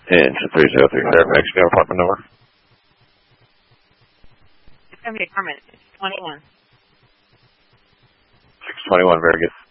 Into 303 Fairfax, your apartment number? It's going to be a apartment. It's 21. 621, very good.